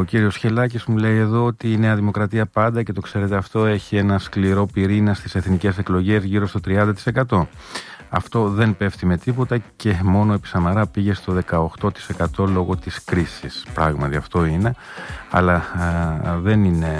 κύριος Χελάκης μου λέει εδώ ότι η Νέα Δημοκρατία πάντα, και το ξέρετε αυτό, έχει ένα σκληρό πυρήνα στις εθνικές εκλογές γύρω στο 30%. Αυτό δεν πέφτει με τίποτα και μόνο επί Σαμαρά πήγε στο 18% λόγω της κρίσης. Πράγματι αυτό είναι, αλλά δεν είναι